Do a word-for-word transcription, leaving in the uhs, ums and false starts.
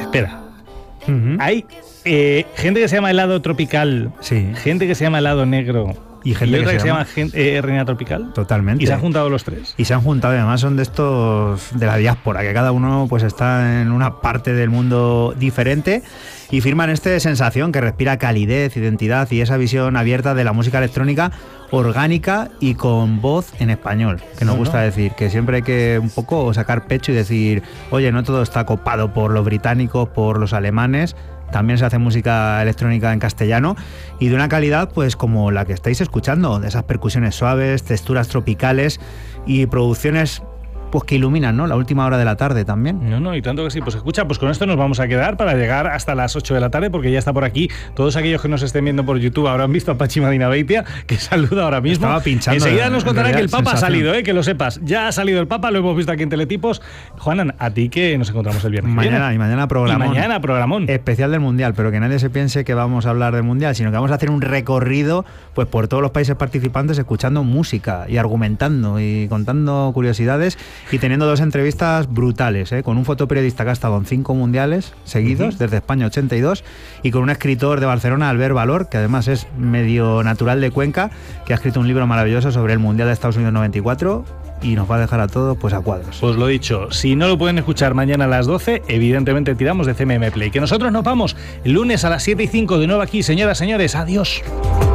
espera. Uh-huh. Hay eh, gente que se llama helado tropical, sí. gente que se llama helado negro y gente y otra que se, que se llama, llama gente, eh, reina tropical. Totalmente. Y se han juntado los tres. Y se han juntado, además son de estos de la diáspora, que cada uno pues está en una parte del mundo diferente y firman esta sensación que respira calidez, identidad y esa visión abierta de la música electrónica orgánica y con voz en español, que nos no, gusta no. decir, que siempre hay que un poco sacar pecho y decir, oye, no todo está copado por los británicos, por los alemanes, también se hace música electrónica en castellano y de una calidad pues como la que estáis escuchando, de esas percusiones suaves, texturas tropicales y producciones pues que iluminan, ¿no? La última hora de la tarde también. No, no, y tanto que sí. Pues escucha, pues con esto nos vamos a quedar para llegar hasta las ocho de la tarde, porque ya está por aquí. Todos aquellos que nos estén viendo por YouTube habrán visto a Pachi Madinabeitia, que saluda ahora mismo. Estaba pinchando. Enseguida nos contará que el Papa sensación. ha salido, ¿eh? Que lo sepas. Ya ha salido el Papa, lo hemos visto aquí en Teletipos. Juanan, a ti que nos encontramos el viernes. Mañana, y mañana programón. Y mañana programón. Especial del Mundial, pero que nadie se piense que vamos a hablar del Mundial, sino que vamos a hacer un recorrido pues por todos los países participantes escuchando música y argumentando y contando curiosidades y teniendo dos entrevistas entrevistas brutales, ¿eh? Con un fotoperiodista que ha estado en cinco mundiales seguidos, uh-huh. desde España ochenta y dos, y con un escritor de Barcelona, Albert Valor, que además es medio natural de Cuenca, que ha escrito un libro maravilloso sobre el Mundial de Estados Unidos noventa y cuatro y nos va a dejar a todos pues a cuadros. Pues lo dicho, si no lo pueden escuchar mañana a las doce, evidentemente tiramos de C M M Play. Que nosotros nos vamos el lunes a las siete y cinco de nuevo aquí, señoras, señores, adiós.